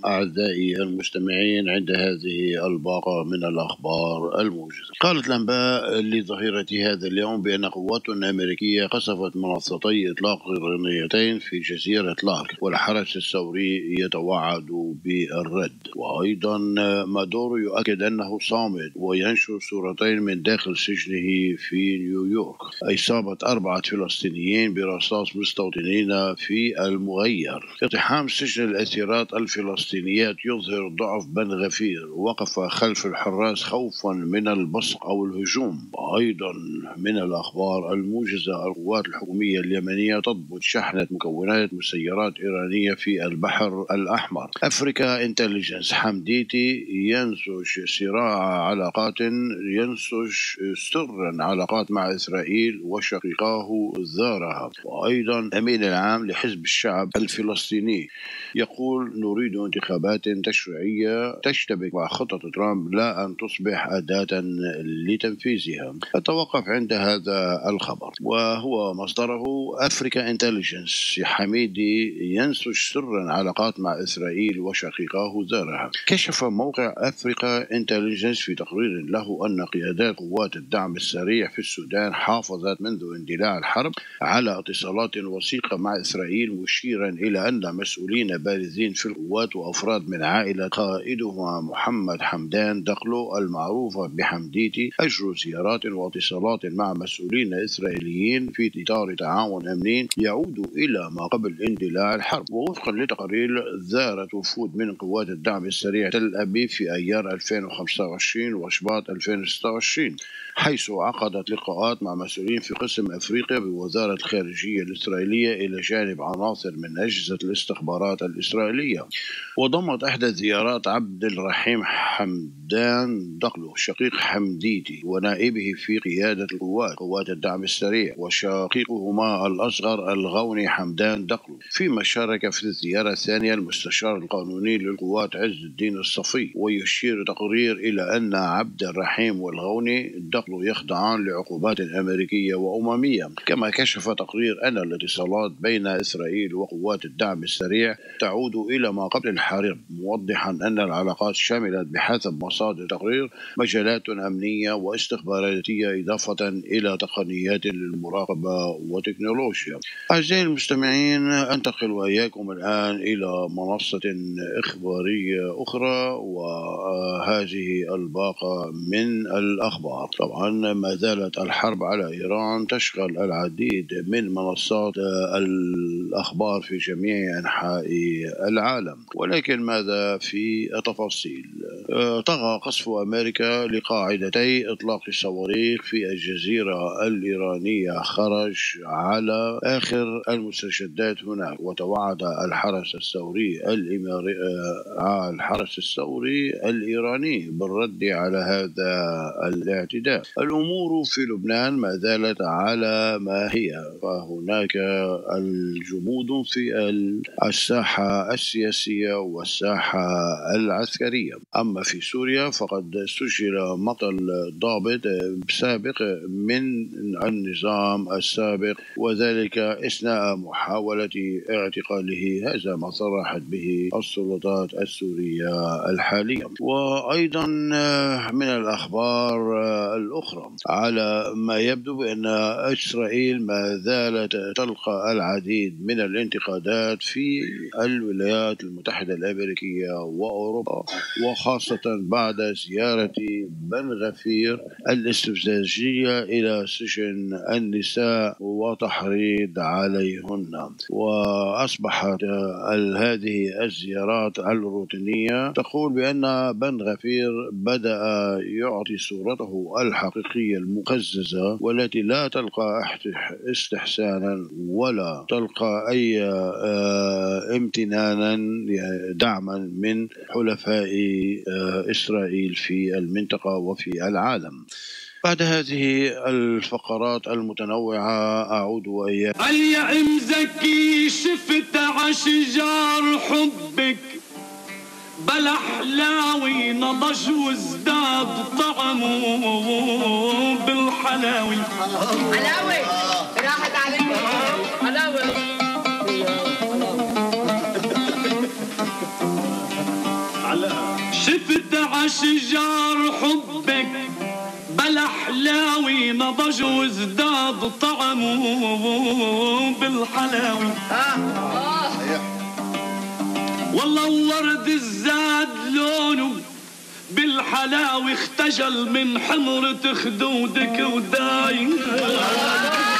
أعزائي المستمعين عند هذه الباقة من الأخبار الموجزة. قالت الأنباء لظهيرة هذا اليوم بأن قوات أمريكية قصفت منصتي إطلاق إيرانيتين في جزيرة لارك، والحرس الثوري يتوعد بالرد. وأيضا مادورو يؤكد أنه صامد وينشر صورتين من داخل سجنه في نيويورك. إصابة 4 فلسطينيين برصاص مستوطنين في المغير. اقتحام سجن الأسيرات الفلسطينيات يظهر ضعف بن غفير، وقف خلف الحراس خوفا من البصق أو الهجوم. وأيضا من الأخبار الموجزة، القوات الحكومية اليمنية تضبط شحنة مكونات مسيرات إيرانية في البحر الأحمر. أفريكا انتليجنس، حمديتي ينسج سرا علاقات مع إسرائيل وشقيقاه زارها. وأيضا الأمين العام لحزب الشعب الفلسطيني يقول نريد انتخابات تشريعية تشتبك مع خطة ترامب لا أن تصبح أداة لتنفيذها. أتوقف عند هذا الخبر وهو مصدره أفريكا انتليجنس. حميدي ينسج سرا علاقات مع إسرائيل وشقيقاه زارها. كشف موقع أفريكا انتليجنس في تقرير له أن قيادات قوات الدعم السريع في السودان حافظت منذ اندلاع الحرب على اتصالات وثيقة مع إسرائيل، مشيرا إلى أن مسؤولين بارزين في القوات وأفراد من عائلة قائدهما محمد حمدان دقلو المعروفة بحمديتي أجروا زيارات واتصالات مع مسؤولين إسرائيليين في إطار تعاون أمني يعود إلى ما قبل اندلاع الحرب. ووفقا لتقارير، زارت وفود من قوات الدعم السريع تل أبيب في أيار 2025 وشباط 2026، حيث عقدت لقاءات مع مسؤولين في قسم أفريقيا بوزارة الخارجية الإسرائيلية إلى جانب عناصر من أجهزة الاستخبارات الإسرائيلية. وضمت إحدى الزيارات عبد الرحيم حمدان دقلو شقيق حمديتي ونائبه في قيادة قوات الدعم السريع، وشقيقهما الأصغر الغوني حمدان دقلو. فيما شارك في الزيارة الثانية المستشار القانوني للقوات عز الدين الصفي. ويشير تقرير إلى أن عبد الرحيم والغوني دقلو يخضعان لعقوبات أمريكية وأممية. كما كشف تقرير أن الاتصالات بين إسرائيل وقوات الدعم السريع تعود إلى ما قبل الحرب، موضحا أن العلاقات شملت بحسب مصادر التقرير مجالات أمنية واستخباراتية إضافة إلى تقنيات للمراقبة وتكنولوجيا. أعزائي المستمعين، أنتقل وإياكم الآن إلى منصة إخبارية أخرى، وهذه الباقة من الأخبار. طبعا ما زالت الحرب على إيران تشغل العديد من منصات الأخبار في جميع أنحاء العالم، ولكن ماذا في التفاصيل؟ طغى قصف أمريكا لقاعدتي إطلاق الصواريخ في الجزيرة الإيرانية خرج على آخر المستجدات هناك، وتوعد الحرس الثوري الإيراني بالرد على هذا الاعتداء. الأمور في لبنان ما زالت على ما هي، فهناك الجمود في الساحة السياسية والساحة العسكرية. أما في سوريا فقد سجل مقتل ضابط سابق من النظام السابق، وذلك أثناء محاولة اعتقاله. هذا ما صرحت به السلطات السورية الحالية. وأيضا من الأخبار الأخرى، على ما يبدو بأن إسرائيل ما زالت تلقى العديد من الانتقادات في الولايات المتحدة الأمريكية وأوروبا، وخاصة بعد زيارة بن غفير الاستفزازية إلى سجن النساء وتحريض عليهن. وأصبحت هذه الزيارات الروتينية تقول بأن بن غفير بدأ يعطي صورته الحقيقية المقززة، والتي لا تلقى استحسانا ولا تلقى أي امتنانا دعما من حلفاء إسرائيل في المنطقة وفي العالم. بعد هذه الفقرات المتنوعة أعود وإياك. اليوم زكي شفت عشجار حبك بلا حلاوي نضج وازداد طعمه بالحلاوي. حلاوي راحت عليك حلاوي. شفت عشجار حبك بلا حلاوي نضج وازداد طعمه بالحلاوي. والله ورد الزاد لونه بالحلاوي اختجل من حمرة خدودك وداي.